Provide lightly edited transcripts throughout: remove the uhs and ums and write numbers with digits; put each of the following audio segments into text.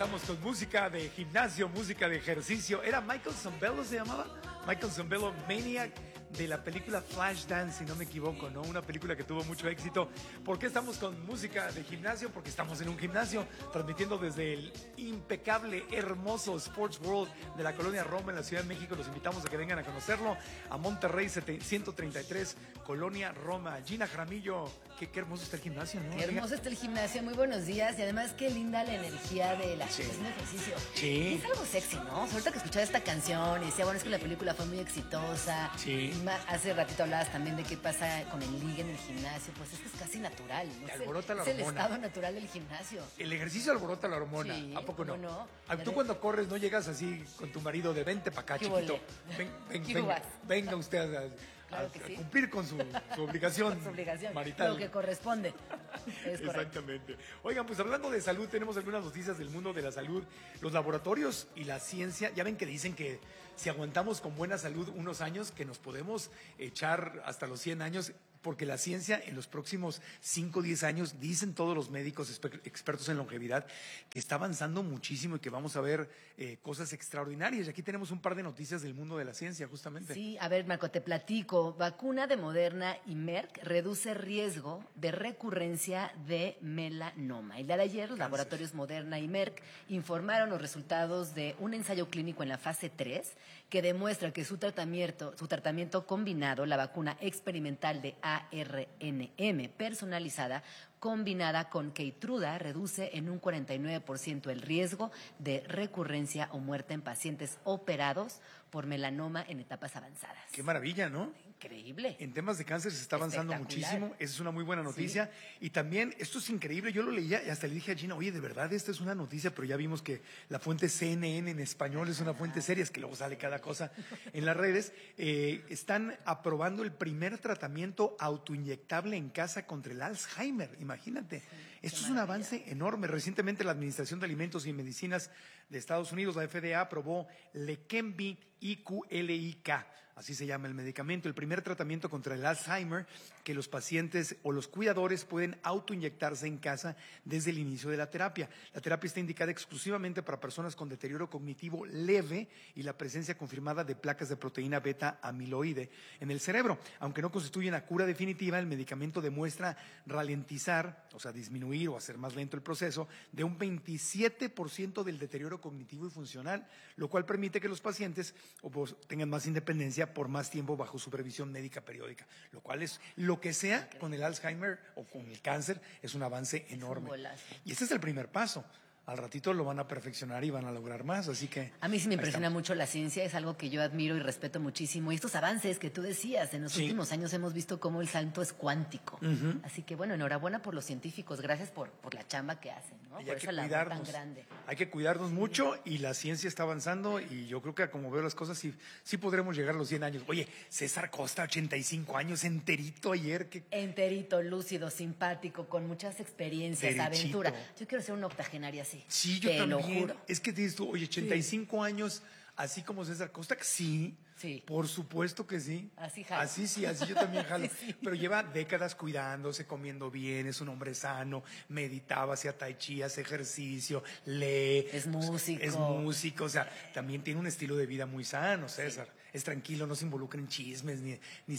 Estamos con música de gimnasio, música de ejercicio. ¿Era Michael Zambello se llamaba? Michael Zambello, Maniac, de la película Flashdance, si no me equivoco, ¿no? Una película que tuvo mucho éxito. ¿Por qué estamos con música de gimnasio? Porque estamos en un gimnasio, transmitiendo desde el impecable, hermoso Sports World de la Colonia Roma en la Ciudad de México. Los invitamos a que vengan a conocerlo, a Monterrey 133, Colonia Roma. Gina Jaramillo, qué hermoso está el gimnasio, ¿no? Qué hermoso está el gimnasio, muy buenos días. Y además qué linda la energía de la gente haciendo ejercicio. Sí. Es algo sexy, ¿no? Ahorita que escuchaba esta canción y decía, bueno, es que la película fue muy exitosa. Sí. Hace ratito hablabas también de qué pasa con el ligue en el gimnasio. Pues esto es casi natural, ¿no? Alborota la hormona. Es el estado natural del gimnasio. El ejercicio alborota la hormona. Sí, ¿A poco no? no? Tú cuando corres no llegas así con tu marido de vente para acá, chiquito. Venga usted a cumplir con su obligación, con su obligación marital. Lo que corresponde. Es Exactamente. Oigan, pues hablando de salud, tenemos algunas noticias del mundo de la salud. Los laboratorios y la ciencia, ya ven que dicen que si aguantamos con buena salud unos años, que nos podemos echar hasta los 100 años, porque la ciencia en los próximos 5 o 10 años, dicen todos los médicos expertos en longevidad, que está avanzando muchísimo y que vamos a ver cosas extraordinarias. Y aquí tenemos un par de noticias del mundo de la ciencia, justamente. Sí, a ver, Marco, te platico. Vacuna de Moderna y Merck reduce riesgo de recurrencia de melanoma. El día de ayer, los laboratorios Moderna y Merck informaron los resultados de un ensayo clínico en la fase 3 que demuestra que su tratamiento combinado, la vacuna experimental de ARNM personalizada, combinada con Keytruda, reduce en un 49% el riesgo de recurrencia o muerte en pacientes operados por melanoma en etapas avanzadas. Qué maravilla, ¿no? Increíble. En temas de cáncer se está avanzando muchísimo. Esa es una muy buena noticia. Sí. Y también, esto es increíble, yo lo leía y hasta le dije a Gina, oye, de verdad, esta es una noticia, pero ya vimos que la fuente CNN en español es una fuente seria, es que luego sale cada cosa en las redes. Están aprobando el primer tratamiento autoinyectable en casa contra el Alzheimer. Imagínate. Sí, esto es un avance enorme. Recientemente la Administración de Alimentos y Medicinas de Estados Unidos, la FDA, aprobó Leqembi IQLIK, así se llama el medicamento, el primer tratamiento contra el Alzheimer que los pacientes o los cuidadores pueden autoinyectarse en casa desde el inicio de la terapia. La terapia está indicada exclusivamente para personas con deterioro cognitivo leve y la presencia confirmada de placas de proteína beta amiloide en el cerebro. Aunque no constituye una cura definitiva, el medicamento demuestra ralentizar, o sea, disminuir o hacer más lento el proceso de un 27% del deterioro cognitivo y funcional, lo cual permite que los pacientes tengan más independencia por más tiempo bajo supervisión médica periódica, lo cual es lo que sea con el Alzheimer o con el cáncer, es un avance enorme. Y este es el primer paso. Al ratito lo van a perfeccionar y van a lograr más, así que... A mí sí me impresiona mucho la ciencia, es algo que yo admiro y respeto muchísimo. Y estos avances que tú decías, en los últimos años hemos visto cómo el salto es cuántico. Así que bueno, enhorabuena por los científicos, gracias por la chamba que hacen, ¿no? Y por esa labor tan grande. Hay que cuidarnos mucho y la ciencia está avanzando y yo creo que como veo las cosas sí podremos llegar a los 100 años. Oye, César Costa, 85 años, enterito ayer. Enterito, lúcido, simpático, con muchas experiencias, aventura. Yo quiero ser una octogenaria así. Sí, yo también. Lo juro. Es que dices tú, oye, 85 años, así como César Costa, sí. Por supuesto que sí. Así jalo. Así yo también jalo. Sí. Pero lleva décadas cuidándose, comiendo bien, es un hombre sano, meditaba, hacía tai chi, hace ejercicio, lee. Es músico. O sea, también tiene un estilo de vida muy sano, César. Sí. Es tranquilo, no se involucra en chismes, ni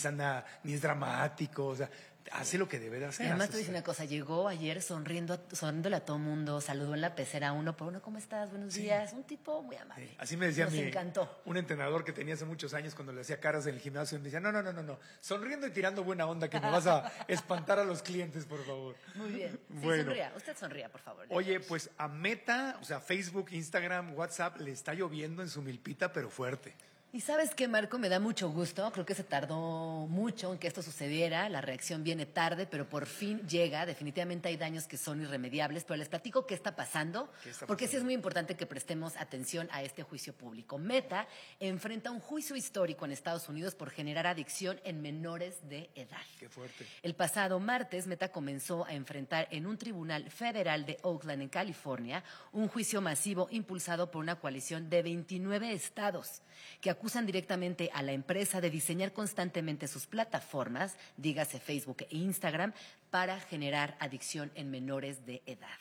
es dramático, o sea, hace lo que debe de hacer. Y además te dice una cosa, llegó ayer sonriéndole a todo mundo, saludó en la pecera uno por uno, ¿cómo estás? Buenos días. Un tipo muy amable. Sí. Así me decía Nos encantó. Un entrenador que tenía hace muchos años cuando le hacía caras en el gimnasio, me decía, no, sonriendo y tirando buena onda que me vas a espantar a los clientes, por favor. Muy bien. Sí, bueno. sonría. Usted sonría, por favor. Oye, pues a Meta, o sea, Facebook, Instagram, WhatsApp, le está lloviendo en su milpita, pero fuerte. Y ¿sabes qué, Marco? Me da mucho gusto. Creo que se tardó mucho en que esto sucediera. La reacción viene tarde, pero por fin llega. Definitivamente hay daños que son irremediables, pero les platico qué está pasando, porque sí es muy importante que prestemos atención a este juicio público. Meta enfrenta un juicio histórico en Estados Unidos por generar adicción en menores de edad. Qué fuerte. El pasado martes, Meta comenzó a enfrentar en un tribunal federal de Oakland, en California, un juicio masivo impulsado por una coalición de 29 estados que acusan directamente a la empresa de diseñar constantemente sus plataformas, dígase Facebook e Instagram, para generar adicción en menores de edad.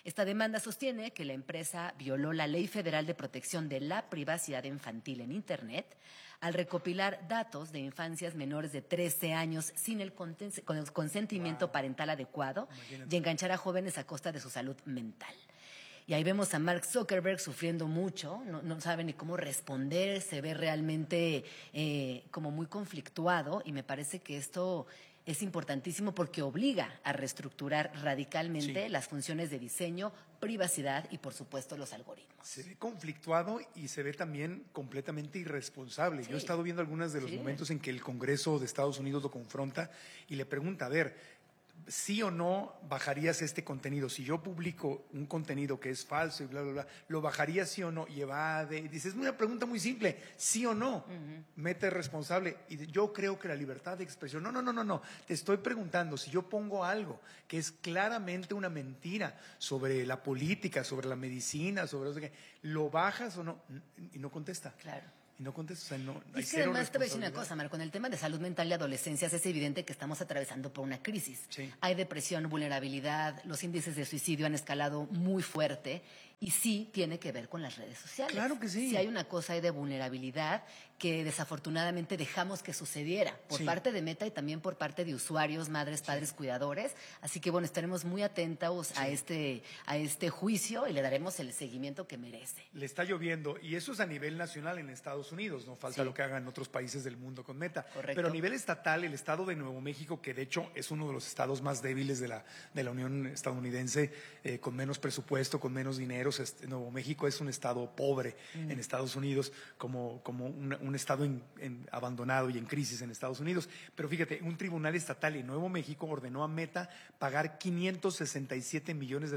Esta demanda sostiene que la empresa violó la Ley Federal de Protección de la Privacidad Infantil en Internet al recopilar datos de infancias menores de 13 años sin el consentimiento parental adecuado y enganchar a jóvenes a costa de su salud mental. Y ahí vemos a Mark Zuckerberg sufriendo mucho, no sabe ni cómo responder, se ve realmente como muy conflictuado, y me parece que esto es importantísimo porque obliga a reestructurar radicalmente las funciones de diseño, privacidad y, por supuesto, los algoritmos. Se ve conflictuado y se ve también completamente irresponsable. Yo he estado viendo algunos de los momentos en que el Congreso de Estados Unidos lo confronta y le pregunta, a ver, ¿sí o no bajarías este contenido? Si yo publico un contenido que es falso y bla, bla, bla, ¿lo bajarías sí o no? Y evade. Dice, es una pregunta muy simple, ¿sí o no? Mete responsable. Y yo creo que la libertad de expresión, no. Te estoy preguntando, si yo pongo algo que es claramente una mentira sobre la política, sobre la medicina, sobre no sé qué, ¿lo bajas o no? Y no contesta. Claro. Y no contesta, o sea, no hay Es que cero además te voy a decir una responsabilidad. cosa, Marco, con el tema de salud mental y adolescencias es evidente que estamos atravesando por una crisis. Sí. Hay depresión, vulnerabilidad, los índices de suicidio han escalado muy fuerte y sí tiene que ver con las redes sociales. Claro que sí. Sí hay una cosa ahí de vulnerabilidad que desafortunadamente dejamos que sucediera por parte de Meta y también por parte de usuarios, madres, padres, cuidadores. Así que bueno, estaremos muy atentos a este juicio y le daremos el seguimiento que merece. Le está lloviendo, y eso es a nivel nacional en Estados Unidos, no falta lo que hagan en otros países del mundo con Meta. Correcto. Pero a nivel estatal, el estado de Nuevo México, que de hecho es uno de los estados más débiles de la Unión estadounidense, con menos presupuesto, con menos dinero, Nuevo México es un estado pobre en Estados Unidos, como un estado abandonado y en crisis en Estados Unidos. Pero fíjate, un tribunal estatal en Nuevo México ordenó a Meta pagar $567 millones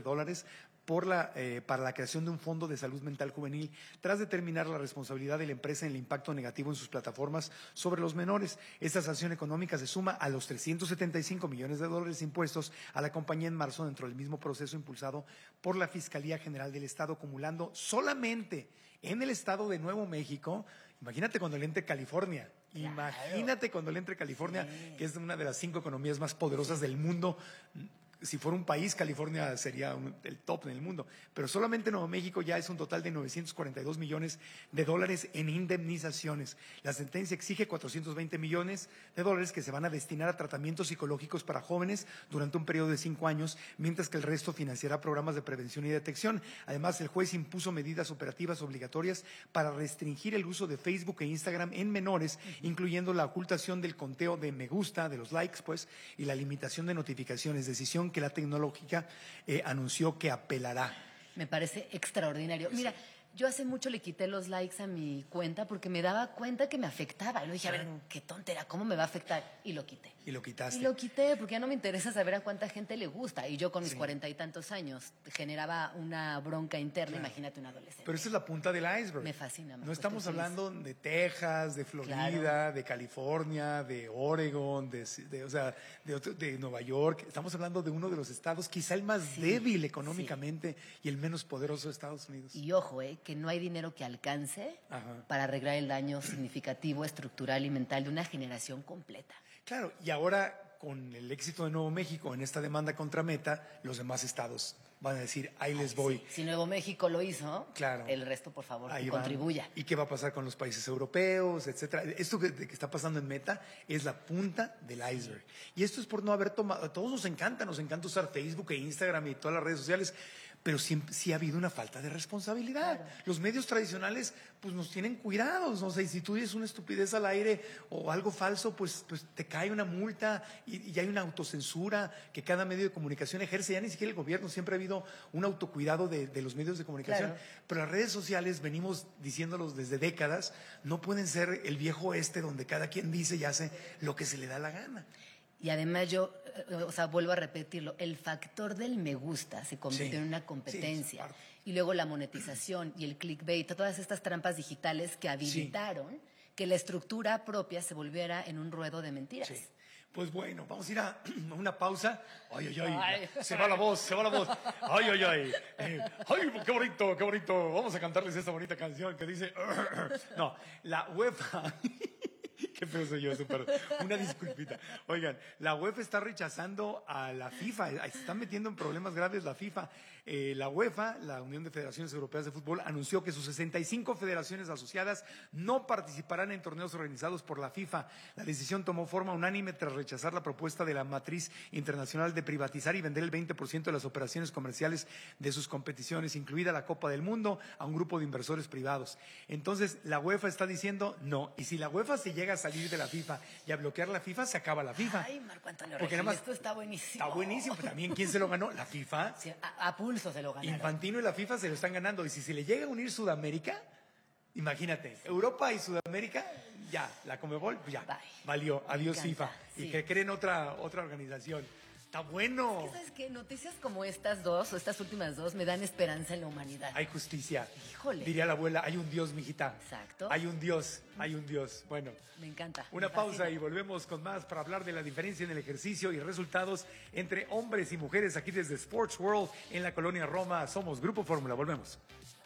para la creación de un fondo de salud mental juvenil, tras determinar la responsabilidad de la empresa en el impacto negativo en sus plataformas sobre los menores. Esta sanción económica se suma a los $375 millones impuestos a la compañía en marzo dentro del mismo proceso impulsado por la Fiscalía General del Estado, acumulando solamente en el estado de Nuevo México. Imagínate cuando le entre California. Claro. Imagínate cuando le entre California, que es una de las 5 economías más poderosas del mundo. Si fuera un país, California sería el top en el mundo. Pero solamente Nuevo México ya es un total de $942 millones en indemnizaciones. La sentencia exige $420 millones que se van a destinar a tratamientos psicológicos para jóvenes durante un periodo de 5 años, mientras que el resto financiará programas de prevención y detección. Además, el juez impuso medidas operativas obligatorias para restringir el uso de Facebook e Instagram en menores, incluyendo la ocultación del conteo de me gusta, de los likes, y la limitación de notificaciones, decisión que la tecnológica anunció que apelará. Me parece extraordinario. Mira, yo hace mucho le quité los likes a mi cuenta porque me daba cuenta que me afectaba. Y lo dije, a ver, qué tontera, ¿cómo me va a afectar? Y lo quité. Y lo quitaste. Y lo quité porque ya no me interesa saber a cuánta gente le gusta. Y yo con mis 40 y tantos años generaba una bronca interna, imagínate un adolescente. Pero esa es la punta del iceberg. Me fascina. No estamos hablando de Texas, de Florida, de California, de Oregon, de Nueva York. Estamos hablando de uno de los estados, quizá el más débil económicamente y el menos poderoso de Estados Unidos. Y ojo, que no hay dinero que alcance para arreglar el daño significativo, estructural y mental de una generación completa. Claro, y ahora con el éxito de Nuevo México en esta demanda contra Meta, los demás estados van a decir, ahí les voy. Sí. Si Nuevo México lo hizo, claro, el resto, por favor, ahí contribuya. ¿Y qué va a pasar con los países europeos, etcétera? Esto que está pasando en Meta es la punta del iceberg. Y esto es por no haber tomado, a todos nos encanta usar Facebook e Instagram y todas las redes sociales, pero sí ha habido una falta de responsabilidad. Claro. Los medios tradicionales pues nos tienen cuidados, no sé, y si tú dices una estupidez al aire o algo falso, pues te cae una multa y hay una autocensura que cada medio de comunicación ejerce. Ya ni siquiera el gobierno, siempre ha habido un autocuidado de los medios de comunicación. Claro. Pero las redes sociales, venimos diciéndolos desde décadas, no pueden ser el viejo oeste donde cada quien dice y hace lo que se le da la gana. Y además yo, vuelvo a repetirlo, el factor del me gusta se convirtió en una competencia. Y luego la monetización y el clickbait, todas estas trampas digitales que habilitaron que la estructura propia se volviera en un ruedo de mentiras. Sí. Pues bueno, vamos a ir a una pausa. Ay. Se va la voz. Ay, qué bonito. Vamos a cantarles esta bonita canción que dice... No, la UEFA... Qué feo soy yo, súper. Una disculpita. Oigan, la UEFA está rechazando a la FIFA. Se están metiendo en problemas graves la FIFA. La UEFA, la Unión de Federaciones Europeas de Fútbol, anunció que sus 65 federaciones asociadas no participarán en torneos organizados por la FIFA. La decisión tomó forma unánime tras rechazar la propuesta de la matriz internacional de privatizar y vender el 20% de las operaciones comerciales de sus competiciones, incluida la Copa del Mundo, a un grupo de inversores privados. Entonces, la UEFA está diciendo no. Y si la UEFA se llega a salir de la FIFA y a bloquear la FIFA, se acaba la FIFA. Ay, Marco Antonio Porque Regil, nada más esto está buenísimo. está buenísimo. Pero también, ¿quién se lo ganó? La FIFA. Sí, a pulso se lo ganaron. Infantino y la FIFA se lo están ganando. Y si se le llega a unir Sudamérica, imagínate, Europa y Sudamérica, ya, la Conmebol, pues ya, Bye. valió, adiós FIFA. Sí. Y que creen otra organización. Está bueno. Es que, ¿sabes qué? Noticias como estas dos, o estas últimas dos, me dan esperanza en la humanidad. Hay justicia. Híjole. Diría la abuela, hay un Dios, mijita. Exacto. Hay un Dios, hay un Dios. Bueno. Me encanta. Una me pausa fascina. y volvemos con más para hablar de la diferencia en el ejercicio y resultados entre hombres y mujeres aquí desde Sports World en la colonia Roma. Somos Grupo Fórmula. Volvemos.